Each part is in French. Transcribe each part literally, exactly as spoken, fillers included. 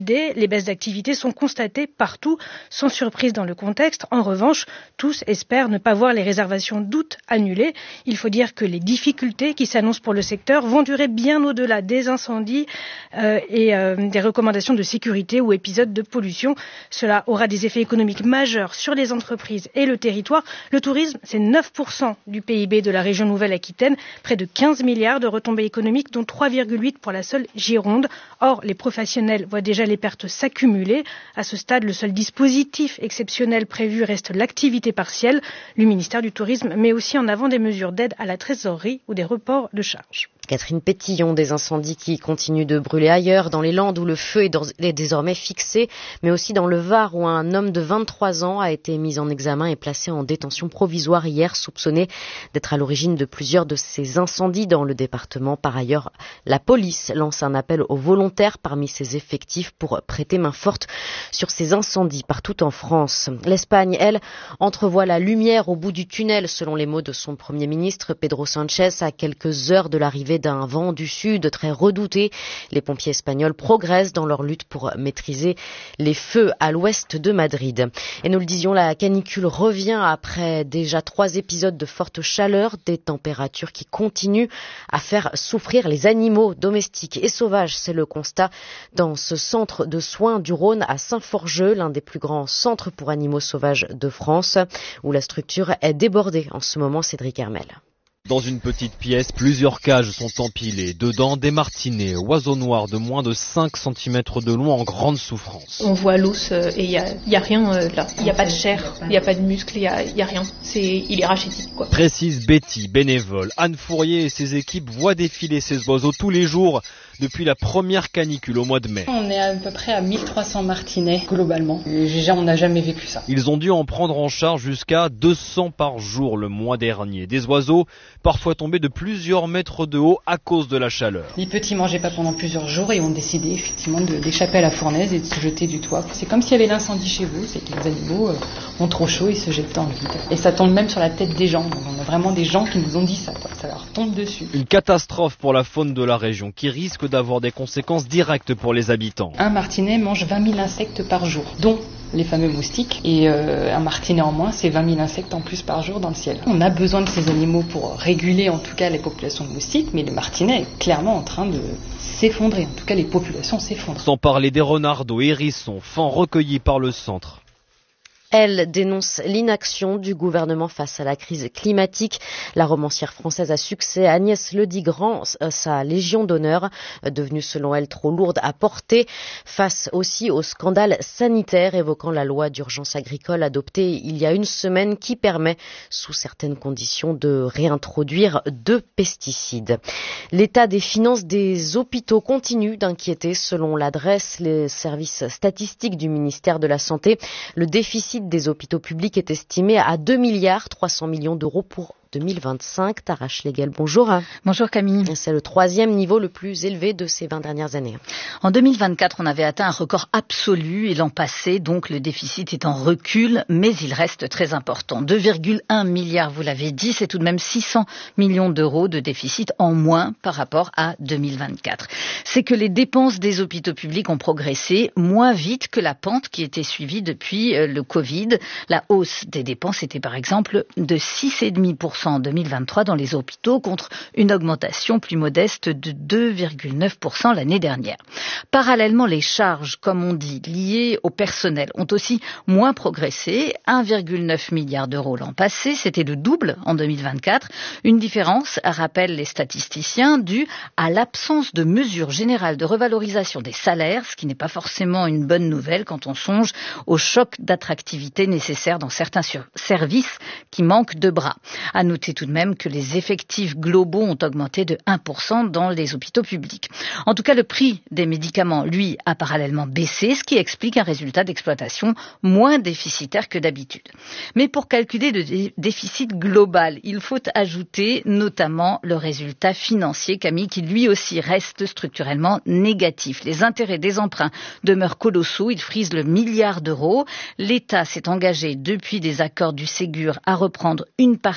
Les baisses d'activité sont constatées partout, sans surprise dans le contexte. En revanche, tous espèrent ne pas voir les réservations d'août annulées. Il faut dire que les difficultés qui s'annoncent pour le secteur vont durer bien au-delà des incendies euh, et euh, des recommandations de sécurité ou épisodes de pollution. Cela aura des effets économiques majeurs sur les entreprises et le territoire. Le tourisme, c'est neuf pour cent du P I B de la région Nouvelle-Aquitaine, près de quinze milliards de retombées économiques, dont trois virgule huit pour la seule Gironde. Or, les professionnels voient déjà les pertes s'accumuler. À ce stade, le seul dispositif exceptionnel prévu reste l'activité partielle. Le ministère du Tourisme met aussi en avant des mesures d'aide à la trésorerie ou des reports de charges. Catherine Pétillon, des incendies qui continuent de brûler ailleurs, dans les Landes où le feu est désormais fixé, mais aussi dans le Var où un homme de vingt-trois ans a été mis en examen et placé en détention provisoire hier, soupçonné d'être à l'origine de plusieurs de ces incendies dans le département. Par ailleurs, la police lance un appel aux volontaires parmi ses effectifs pour prêter main forte sur ces incendies partout en France. L'Espagne, elle, entrevoit la lumière au bout du tunnel, selon les mots de son Premier ministre Pedro Sánchez, à quelques heures de l'arrivée d'un vent du sud très redouté. Les pompiers espagnols progressent dans leur lutte pour maîtriser les feux à l'ouest de Madrid. Et nous le disions, la canicule revient après déjà trois épisodes de forte chaleur, des températures qui continuent à faire souffrir les animaux domestiques et sauvages. C'est le constat dans ce centre de soins du Rhône à Saint-Forgeux, l'un des plus grands centres pour animaux sauvages de France, où la structure est débordée en ce moment. Cédric Hermel. Dans une petite pièce, plusieurs cages sont empilées. Dedans, des martinets, oiseaux noirs de moins de cinq centimètres de long en grande souffrance. On voit l'os euh, et il y a, y a rien euh, là. Il n'y a pas de chair, il n'y a pas de muscle, il n'y a, y a rien. C'est, il est rachitique, quoi. Précise Betty, bénévole. Anne Fourier et ses équipes voient défiler ces oiseaux tous les jours depuis la première canicule au mois de mai. On est à peu près à mille trois cents martinets globalement. Déjà, on n'a jamais vécu ça. Ils ont dû en prendre en charge jusqu'à deux cents par jour le mois dernier. Des oiseaux parfois tombés de plusieurs mètres de haut à cause de la chaleur. Les petits mangeaient pas pendant plusieurs jours et ont décidé effectivement de, d'échapper à la fournaise et de se jeter du toit. C'est comme s'il y avait l'incendie chez vous, c'est que les animaux euh, ont trop chaud et se jettent dans le vide. Et ça tombe même sur la tête des gens. Donc on a vraiment des gens qui nous ont dit ça, quoi. Ça leur tombe dessus. Une catastrophe pour la faune de la région qui risque d'avoir des conséquences directes pour les habitants. Un martinet mange vingt mille insectes par jour, dont les fameux moustiques, et euh, un martinet en moins, c'est vingt mille insectes en plus par jour dans le ciel. On a besoin de ces animaux pour réguler en tout cas les populations de moustiques, mais le martinet est clairement en train de s'effondrer, en tout cas les populations s'effondrent. Sans parler des renards, hérissons, fans recueillis par le centre. Elle dénonce l'inaction du gouvernement face à la crise climatique. La romancière française à succès, Agnès Ledit-Grand, sa légion d'honneur, devenue selon elle trop lourde à porter, face aussi au scandale sanitaire évoquant la loi d'urgence agricole adoptée il y a une semaine qui permet, sous certaines conditions, de réintroduire deux pesticides. L'état des finances des hôpitaux continue d'inquiéter. Selon l'adresse, les services statistiques du ministère de la Santé, le déficit des hôpitaux publics est estimé à deux milliards trois cents millions d'euros pour deux mille vingt-cinq. Tara Schlegel, bonjour. Bonjour Camille. C'est le troisième niveau le plus élevé de ces vingt dernières années. En deux mille vingt-quatre, on avait atteint un record absolu et l'an passé, donc le déficit est en recul, mais il reste très important. deux virgule un milliards, vous l'avez dit, c'est tout de même six cents millions d'euros de déficit en moins par rapport à deux mille vingt-quatre. C'est que les dépenses des hôpitaux publics ont progressé moins vite que la pente qui était suivie depuis le Covid. La hausse des dépenses était par exemple de six virgule cinq pour cent en deux mille vingt-trois dans les hôpitaux contre une augmentation plus modeste de deux virgule neuf pour cent l'année dernière. Parallèlement, les charges, comme on dit, liées au personnel ont aussi moins progressé, un virgule neuf milliard d'euros l'an passé, c'était le double en deux mille vingt-quatre. Une différence, rappellent les statisticiens, due à l'absence de mesures générales de revalorisation des salaires, ce qui n'est pas forcément une bonne nouvelle quand on songe au choc d'attractivité nécessaire dans certains services qui manquent de bras. À noter tout de même que les effectifs globaux ont augmenté de un pour cent dans les hôpitaux publics. En tout cas, le prix des médicaments, lui, a parallèlement baissé, ce qui explique un résultat d'exploitation moins déficitaire que d'habitude. Mais pour calculer le dé- déficit global, il faut ajouter notamment le résultat financier, Camille, qui lui aussi reste structurellement négatif. Les intérêts des emprunts demeurent colossaux, ils frisent le milliard d'euros. L'État s'est engagé depuis des accords du Ségur à reprendre une partie de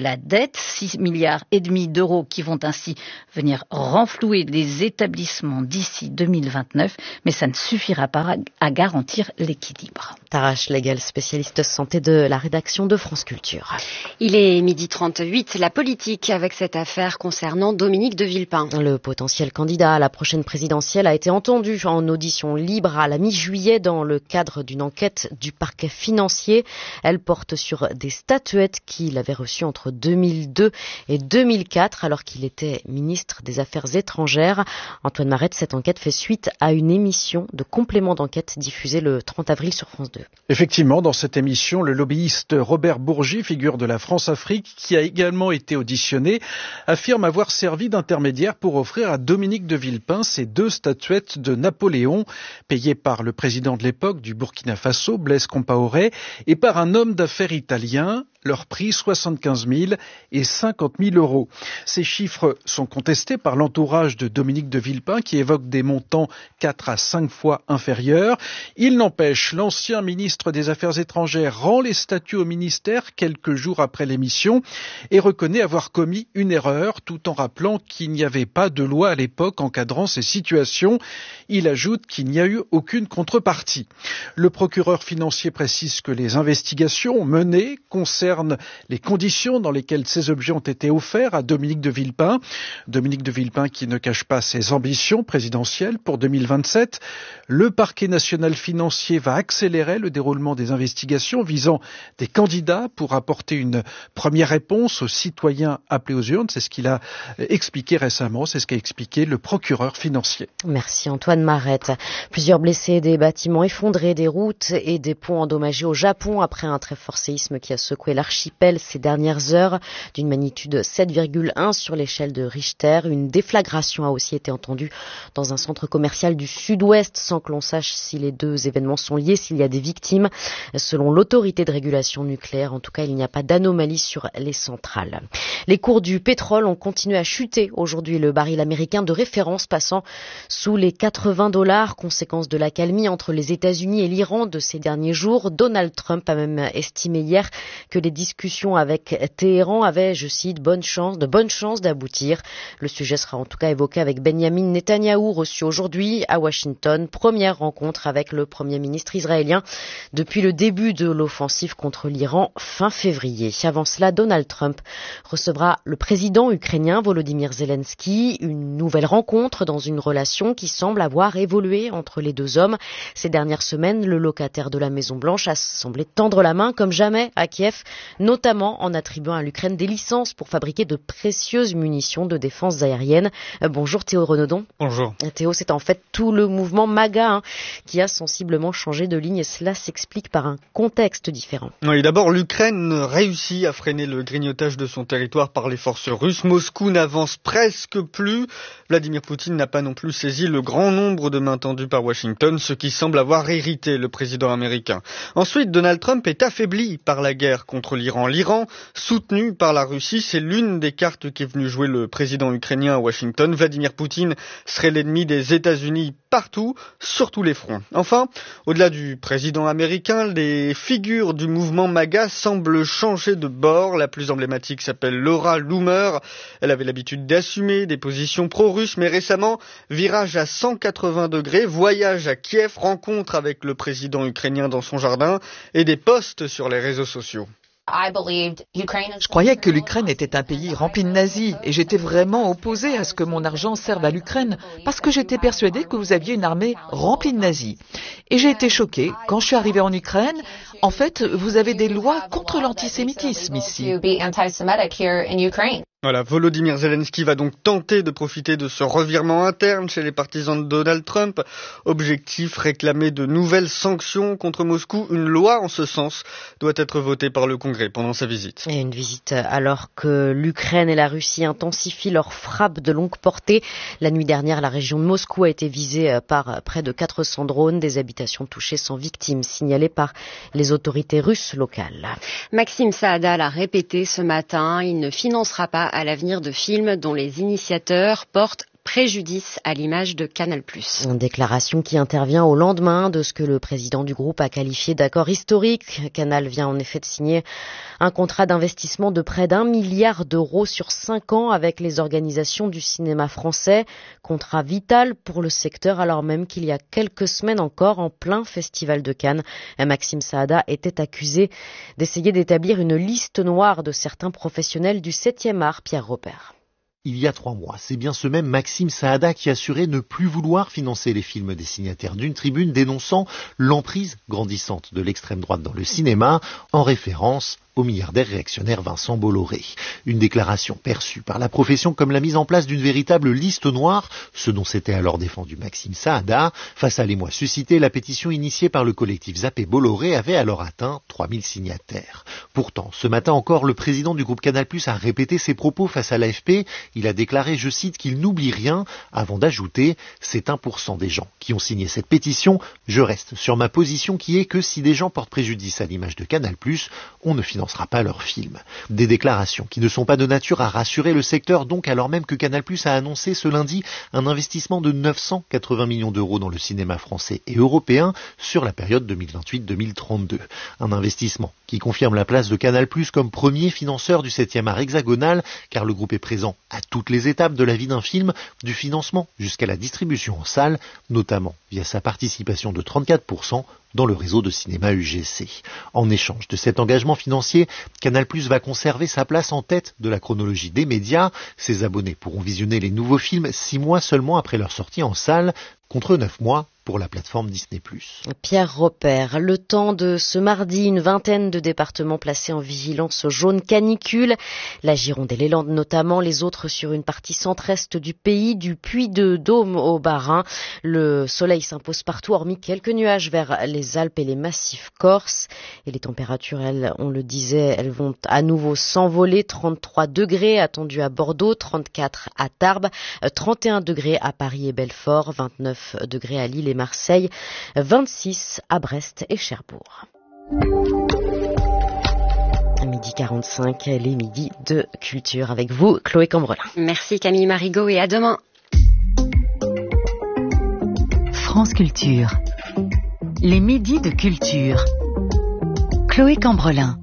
la dette, six milliards et demi d'euros qui vont ainsi venir renflouer les établissements d'ici deux mille vingt-neuf, mais ça ne suffira pas à garantir l'équilibre. Tara Schlegel, spécialiste santé de la rédaction de France Culture. Il est midi trente-huit, la politique avec cette affaire concernant Dominique de Villepin. Le potentiel candidat à la prochaine présidentielle a été entendu en audition libre à la mi-juillet dans le cadre d'une enquête du parquet financier. Elle porte sur des statuettes qu'il avait reçues entre deux mille deux et deux mille quatre alors qu'il était ministre des Affaires étrangères. Antoine Marette, cette enquête fait suite à une émission de complément d'enquête diffusée le trente avril sur France deux. Effectivement, dans cette émission, le lobbyiste Robert Bourgi, figure de la France-Afrique, qui a également été auditionné, affirme avoir servi d'intermédiaire pour offrir à Dominique de Villepin ces deux statuettes de Napoléon, payées par le président de l'époque du Burkina Faso, Blaise Compaoré, et par un homme d'affaires italien. Leur prix soixante-quinze mille et cinquante mille euros. Ces chiffres sont contestés par l'entourage de Dominique de Villepin qui évoque des montants quatre à cinq fois inférieurs. Il n'empêche, l'ancien ministre des Affaires étrangères rend les statuts au ministère quelques jours après l'émission et reconnaît avoir commis une erreur tout en rappelant qu'il n'y avait pas de loi à l'époque encadrant ces situations. Il ajoute qu'il n'y a eu aucune contrepartie. Le procureur financier précise que les investigations menées concernent les conditions dans lesquelles ces objets ont été offerts à Dominique de Villepin. Dominique de Villepin qui ne cache pas ses ambitions présidentielles pour deux mille vingt-sept. Le parquet national financier va accélérer le déroulement des investigations visant des candidats pour apporter une première réponse aux citoyens appelés aux urnes. C'est ce qu'il a expliqué récemment, c'est ce qu'a expliqué le procureur financier. Merci Antoine Marette. Plusieurs blessés, des bâtiments effondrés, des routes et des ponts endommagés au Japon après un très fort séisme qui a secoué l'archipel ces dernières heures d'une magnitude sept virgule un sur l'échelle de Richter. Une déflagration a aussi été entendue dans un centre commercial du sud-ouest sans que l'on sache si les deux événements sont liés, s'il y a des victimes. Selon l'autorité de régulation nucléaire, en tout cas, il n'y a pas d'anomalie sur les centrales. Les cours du pétrole ont continué à chuter aujourd'hui, le baril américain de référence passant sous les quatre-vingts dollars, conséquence de l'accalmie entre les États-Unis et l'Iran de ces derniers jours. Donald Trump a même estimé hier que les discussions avec Téhéran avaient, je cite, bonne chance, de bonnes chances d'aboutir. Le sujet sera en tout cas évoqué avec Benjamin Netanyahou, reçu aujourd'hui à Washington. Première rencontre avec le Premier ministre israélien depuis le début de l'offensive contre l'Iran fin février. Avant cela, Donald Trump recevra le président ukrainien Volodymyr Zelensky. Une nouvelle rencontre dans une relation qui semble avoir évolué entre les deux hommes. Ces dernières semaines, le locataire de la Maison-Blanche a semblé tendre la main comme jamais à Kiev, notamment en attribuant à l'Ukraine des licences pour fabriquer de précieuses munitions de défense aérienne. Euh, bonjour Théo Renaudon. Bonjour. Théo, c'est en fait tout le mouvement MAGA hein, qui a sensiblement changé de ligne et cela s'explique par un contexte différent. Oui, d'abord, l'Ukraine réussit à freiner le grignotage de son territoire par les forces russes. Moscou n'avance presque plus. Vladimir Poutine n'a pas non plus saisi le grand nombre de mains tendues par Washington, ce qui semble avoir irrité le président américain. Ensuite, Donald Trump est affaibli par la guerre contre l'Iran. L'Iran, soutenu par la Russie, c'est l'une des cartes qui est venue jouer le président ukrainien à Washington. Vladimir Poutine serait l'ennemi des États-Unis partout, sur tous les fronts. Enfin, au-delà du président américain, les figures du mouvement MAGA semblent changer de bord. La plus emblématique s'appelle Laura Loomer. Elle avait l'habitude d'assumer des positions pro-russes, mais récemment, virage à cent quatre-vingts degrés, voyage à Kiev, rencontre avec le président ukrainien dans son jardin et des posts sur les réseaux sociaux. Je croyais que l'Ukraine était un pays rempli de nazis et j'étais vraiment opposée à ce que mon argent serve à l'Ukraine parce que j'étais persuadée que vous aviez une armée remplie de nazis. Et j'ai été choquée quand je suis arrivée en Ukraine. En fait, vous avez des lois contre l'antisémitisme ici. Voilà, Volodymyr Zelensky va donc tenter de profiter de ce revirement interne chez les partisans de Donald Trump. Objectif, réclamer de nouvelles sanctions contre Moscou. Une loi en ce sens doit être votée par le Congrès pendant sa visite. Et une visite alors que l'Ukraine et la Russie intensifient leurs frappes de longue portée. La nuit dernière, la région de Moscou a été visée par près de quatre cents drones, des habitations touchées sans victimes, signalées par les autorités russes locales. Maxime Saada l'a répété ce matin, il ne financera pas à l'avenir de films dont les initiateurs portent préjudice à l'image de Canal+. Une déclaration qui intervient au lendemain de ce que le président du groupe a qualifié d'accord historique. Canal vient en effet de signer un contrat d'investissement de près d'un milliard d'euros sur cinq ans avec les organisations du cinéma français. Contrat vital pour le secteur alors même qu'il y a quelques semaines encore, en plein festival de Cannes, Maxime Saada était accusé d'essayer d'établir une liste noire de certains professionnels du septième art. Pierre Robert. Il y a trois mois, c'est bien ce même Maxime Saada qui assurait ne plus vouloir financer les films des signataires d'une tribune dénonçant l'emprise grandissante de l'extrême droite dans le cinéma, en référence au milliardaire réactionnaire Vincent Bolloré. Une déclaration perçue par la profession comme la mise en place d'une véritable liste noire, ce dont s'était alors défendu Maxime Saada. Face à l'émoi suscité, la pétition initiée par le collectif Zappé Bolloré avait alors atteint trois mille signataires. Pourtant, ce matin encore, le président du groupe Canal+ a répété ses propos face à l'A F P. Il a déclaré, je cite, qu'il n'oublie rien, avant d'ajouter « C'est un pour cent des gens qui ont signé cette pétition. Je reste sur ma position qui est que si des gens portent préjudice à l'image de Canal+, on ne finance sera pas leur film. » Des déclarations qui ne sont pas de nature à rassurer le secteur, donc, alors même que Canal+ a annoncé ce lundi un investissement de neuf cent quatre-vingts millions d'euros dans le cinéma français et européen sur la période deux mille vingt-huit deux mille trente-deux. Un investissement qui confirme la place de Canal+ comme premier financeur du septième art hexagonal, car le groupe est présent à toutes les étapes de la vie d'un film, du financement jusqu'à la distribution en salle, notamment via sa participation de trente-quatre pour cent dans le réseau de cinéma U G C. En échange de cet engagement financier, Canal+ va conserver sa place en tête de la chronologie des médias. Ses abonnés pourront visionner les nouveaux films six mois seulement après leur sortie en salle, contre neuf mois pour la plateforme Disney+. Pierre Robert, le temps de ce mardi, une vingtaine de départements placés en vigilance jaune canicule. La Gironde et les Landes notamment, les autres sur une partie centre-est du pays, du Puy-de-Dôme au Bas-Rhin. Le soleil s'impose partout, hormis quelques nuages vers les Alpes et les massifs corses. Et les températures, elles, on le disait, elles vont à nouveau s'envoler. trente-trois degrés attendus à Bordeaux, trente-quatre à Tarbes, trente et un degrés à Paris et Belfort, vingt-neuf degrés à Lille et Marseille, vingt-six à Brest et Cherbourg. midi quarante-cinq, les midis de culture avec vous, Chloé Cambrelin. Merci Camille Marigot et à demain. France Culture. Les midis de culture. Chloé Cambrelin.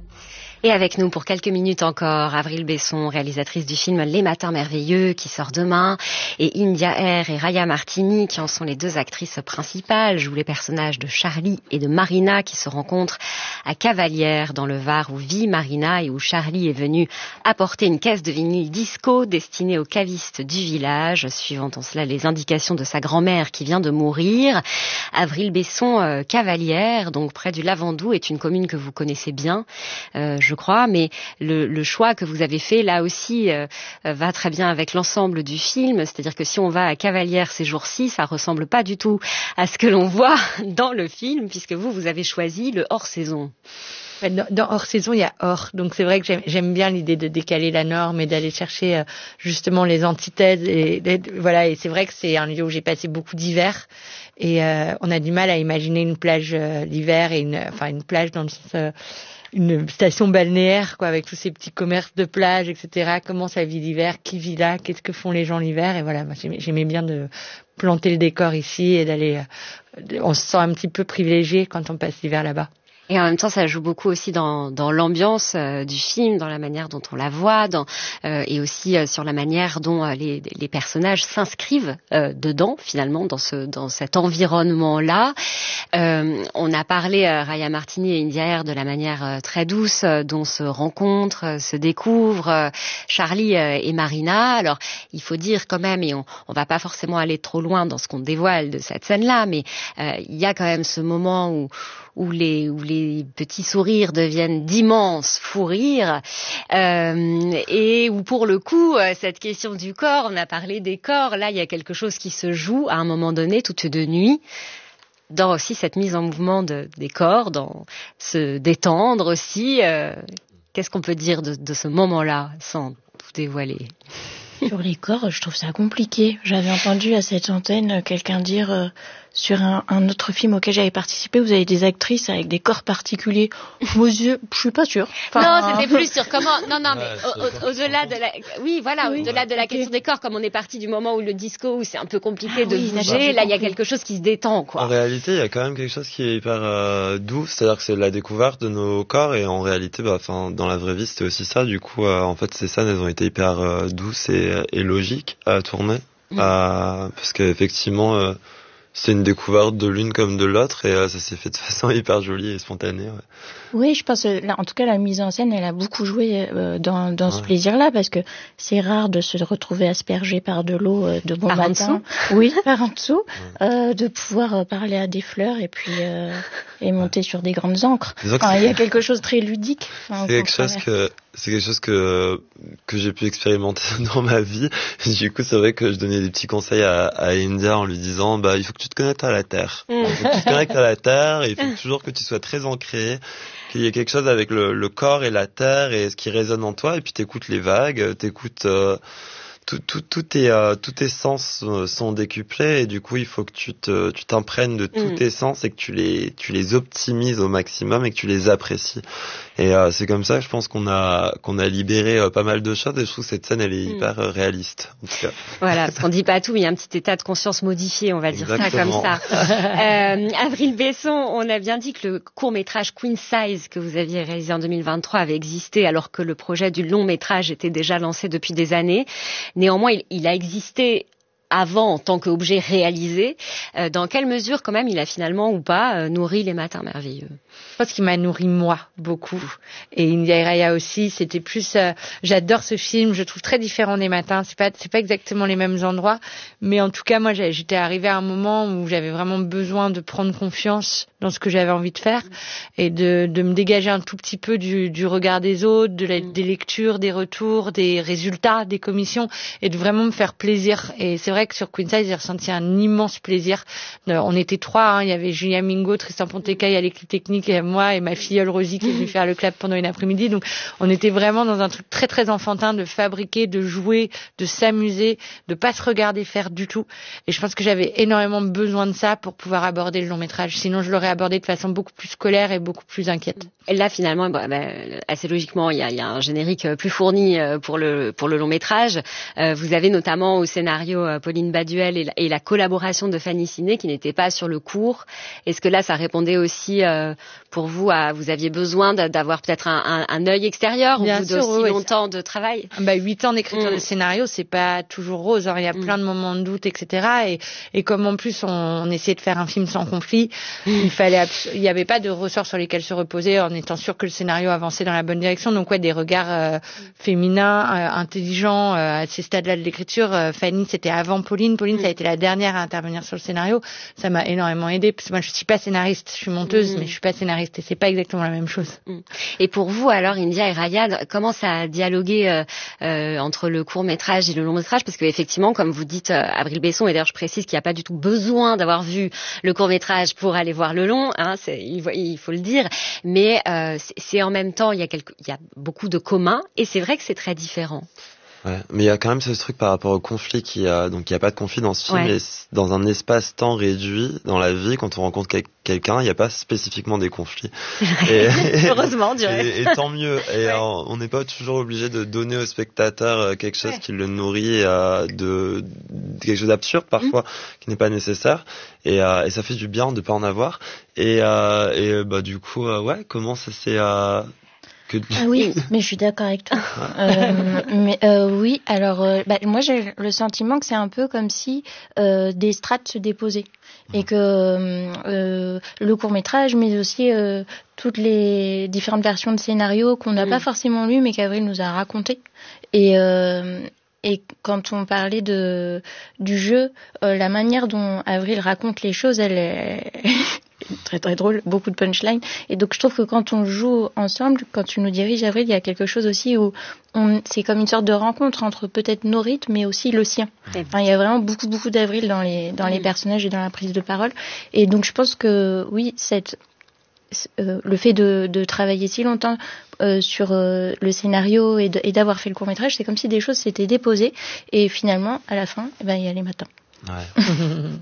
Et avec nous pour quelques minutes encore, Avril Besson, réalisatrice du film Les Matins Merveilleux, qui sort demain, et India Air et Raya Martini, qui en sont les deux actrices principales, jouent les personnages de Charlie et de Marina, qui se rencontrent à Cavalières, dans le Var, où vit Marina et où Charlie est venu apporter une caisse de vinyle disco destinée aux cavistes du village, suivant en cela les indications de sa grand-mère qui vient de mourir. Avril Besson, euh, Cavalières, donc près du Lavandou, est une commune que vous connaissez bien, euh, je je crois, mais le, le choix que vous avez fait, là aussi, euh, va très bien avec l'ensemble du film. C'est-à-dire que si on va à Cavalières ces jours-ci, ça ressemble pas du tout à ce que l'on voit dans le film, puisque vous, vous avez choisi le hors-saison. Dans, dans hors-saison, il y a hors. Donc c'est vrai que j'aime, j'aime bien l'idée de décaler la norme et d'aller chercher euh, justement les antithèses. Et, et, voilà, et c'est vrai que c'est un lieu où j'ai passé beaucoup d'hiver. Et euh, on a du mal à imaginer une plage euh, l'hiver, et une, enfin une plage dans le sens... Euh, une station balnéaire, quoi, avec tous ces petits commerces de plage, et cetera. Comment ça vit l'hiver? Qui vit là? Qu'est-ce que font les gens l'hiver? Et voilà, moi, j'aimais, j'aimais bien de planter le décor ici et d'aller... On se sent un petit peu privilégié quand on passe l'hiver là-bas. Et en même temps, ça joue beaucoup aussi dans, dans l'ambiance euh, du film, dans la manière dont on la voit, dans, euh, et aussi euh, sur la manière dont euh, les, les personnages s'inscrivent euh, dedans, finalement, dans, ce, dans cet environnement-là. Euh, on a parlé, euh, Raya Martini et India Air, de la manière euh, très douce euh, dont se rencontrent, euh, se découvrent euh, Charlie euh, et Marina. Alors, il faut dire quand même, et on ne va pas forcément aller trop loin dans ce qu'on dévoile de cette scène-là, mais euh, il y a quand même ce moment où où les où les petits sourires deviennent d'immenses fous rires, euh, et où pour le coup cette question du corps, on a parlé des corps, là il y a quelque chose qui se joue à un moment donné, toute de nuit, dans aussi cette mise en mouvement de, des corps, dans se détendre aussi. Euh, qu'est-ce qu'on peut dire de, de ce moment-là sans tout dévoiler? Sur les corps, je trouve ça compliqué. J'avais entendu à cette antenne quelqu'un dire euh, sur un, un autre film auquel j'avais participé, vous avez des actrices avec des corps particuliers. Aux yeux, je suis pas sûre. Enfin, non, c'était plus sur comment. Non, non, mais au, au, au-delà de la. Oui, voilà, oui, au-delà de la question des corps, comme on est parti du moment où le disco, où c'est un peu compliqué ah, de oui, bouger, là, il y a quelque chose qui se détend, quoi. En réalité, il y a quand même quelque chose qui est hyper euh, doux, c'est-à-dire que c'est la découverte de nos corps, et en réalité, bah, enfin, dans la vraie vie, c'était aussi ça. Du coup, euh, en fait, ces scènes, elles ont été hyper euh, douces et, et logiques à tourner, mmh. euh, parce qu'effectivement. Euh, C'est une découverte de l'une comme de l'autre et euh, ça s'est fait de façon hyper jolie et spontanée. Ouais. Oui, je pense, là, en tout cas, la mise en scène, elle a beaucoup joué euh, dans, dans ouais. ce plaisir-là parce que c'est rare de se retrouver aspergé par de l'eau euh, de bon par matin. Oui, par en dessous, ouais. euh, de pouvoir euh, parler à des fleurs et puis euh, et monter ouais. sur des grandes encres. Enfin, il y a quelque chose de très ludique. Enfin, c'est quelque chose que c'est quelque chose que que j'ai pu expérimenter dans ma vie. Du coup, c'est vrai que je donnais des petits conseils à, à India en lui disant, bah, il faut que tu te connectes à la terre. Il faut que tu te connectes à la terre et il faut toujours que tu sois très ancré, qu'il y ait quelque chose avec le, le corps et la terre et ce qui résonne en toi. Et puis t'écoutes les vagues, t'écoutes euh, tout, tout, tout tes, euh, tous tes sens sont décuplés et du coup, il faut que tu te, tu t'imprègnes de tous mmh. tes sens et que tu les, tu les optimises au maximum et que tu les apprécies. Et euh, c'est comme ça, je pense qu'on a qu'on a libéré euh, pas mal de choses. Et je trouve que cette scène, elle est mmh. hyper euh, réaliste. En tout cas. Voilà, parce qu'on dit pas tout, mais il y a un petit état de conscience modifié, on va dire Exactement. Ça comme ça. euh, Avril Besson, on a bien dit que le court métrage Queen Size que vous aviez réalisé en deux mille vingt-trois avait existé, alors que le projet du long métrage était déjà lancé depuis des années. Néanmoins, il, il a existé avant en tant qu'objet réalisé. Euh, dans quelle mesure, quand même, il a finalement ou pas euh, nourri Les Matins Merveilleux? Je pense qu'il m'a nourri moi beaucoup. Et India et Raya aussi. C'était plus. Euh, j'adore ce film. Je le trouve très différent des Matins. C'est pas, c'est pas exactement les mêmes endroits, mais en tout cas, moi, j'étais arrivée à un moment où j'avais vraiment besoin de prendre confiance dans ce que j'avais envie de faire et de, de me dégager un tout petit peu du, du regard des autres, de la, des lectures, des retours, des résultats, des commissions, et de vraiment me faire plaisir. Et c'est vrai que sur Queen Size, j'ai ressenti un immense plaisir. Euh, on était trois, hein, il y avait Julien Mingo, Tristan Pontecaille à l'équipe technique, et moi et ma filleule Rosie qui est venue faire le clap pendant une après-midi. Donc on était vraiment dans un truc très très enfantin de fabriquer, de jouer, de s'amuser, de pas se regarder faire du tout. Et je pense que j'avais énormément besoin de ça pour pouvoir aborder le long métrage. Sinon je l'aurais abordé de façon beaucoup plus scolaire et beaucoup plus inquiète. Et là finalement, bah, bah, assez logiquement, il y a, il y a un générique plus fourni pour le pour le long métrage. Euh, vous avez notamment au scénario Pauline Baduel et la, et la collaboration de Fanny Ciné qui n'était pas sur le cours. Est-ce que là ça répondait aussi euh, pour vous à vous aviez besoin d'avoir peut-être un, un, un œil extérieur au bout d'aussi oui, longtemps de travail? Bah huit ans d'écriture mmh. de scénario, c'est pas toujours rose. Hein. Il y a mmh. plein de moments de doute, et cetera. Et, et comme en plus on, on essayait de faire un film sans conflit, mmh. il fallait, il n'y avait pas de ressorts sur lesquels se reposer en étant sûr que le scénario avançait dans la bonne direction. Donc ouais, des regards euh, féminins, euh, intelligents euh, à ces stades-là de l'écriture. Euh, Fanny, c'était avant Pauline. Pauline, mmh. ça a été la dernière à intervenir sur le scénario. Ça m'a énormément aidée parce que moi je suis pas scénariste, je suis monteuse, mmh. mais je suis pas scénariste et c'est pas exactement la même chose. Mmh. Et pour vous alors, India et Raya, comment ça a dialogué euh, euh, entre le court métrage et le long métrage? Parce que effectivement, comme vous dites, euh, Avril Besson, et d'ailleurs je précise qu'il n'y a pas du tout besoin d'avoir vu le court métrage pour aller voir le long, hein, c'est, il, il faut le dire. Mais euh, c'est, c'est en même temps, il y a quelque, il y a beaucoup de communs et c'est vrai que c'est très différent. Ouais, mais il y a quand même ce truc par rapport au conflit qui a donc il y a pas de conflit dans ce film, ouais. et dans un espace-temps réduit dans la vie quand on rencontre quel- quelqu'un, il n'y a pas spécifiquement des conflits. Et, heureusement, on dirait. Et, et tant mieux. Et ouais. alors, on n'est pas toujours obligé de donner au spectateur quelque chose ouais. qui le nourrit euh, de, de quelque chose d'absurde parfois mmh. qui n'est pas nécessaire. Et, euh, et ça fait du bien de pas en avoir. Et, euh, et bah du coup, euh, ouais, comment ça s'est euh, Ah oui, mais je suis d'accord avec toi. euh, mais euh, oui, alors euh, bah, moi j'ai le sentiment que c'est un peu comme si euh, des strates se déposaient et que euh, le court-métrage, mais aussi euh, toutes les différentes versions de scénarios qu'on n'a mmh. pas forcément lues, mais qu'Avril nous a racontées. Et euh, Et quand on parlait de du jeu, euh, la manière dont Avril raconte les choses, elle est très très drôle, beaucoup de punchline. Et donc je trouve que quand on joue ensemble, quand tu nous diriges, Avril, il y a quelque chose aussi où on, c'est comme une sorte de rencontre entre peut-être nos rythmes, mais aussi le sien. Enfin, il y a vraiment beaucoup beaucoup d'Avril dans les dans les personnages et dans la prise de parole. Et donc je pense que oui, cette Euh, le fait de, de travailler si longtemps euh, sur euh, le scénario et, de, et d'avoir fait le court-métrage, c'est comme si des choses s'étaient déposées et finalement, à la fin, eh ben, il y a Les Matins. Ouais.